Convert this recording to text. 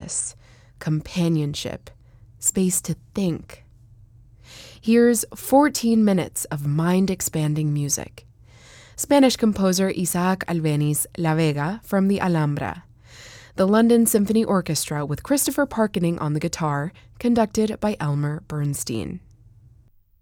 purpose, companionship, space to think. Here's 14 minutes of mind-expanding music. Spanish composer Isaac Albéniz La Vega from the Alhambra. The London Symphony Orchestra with Christopher Parkening on the guitar, conducted by Elmer Bernstein.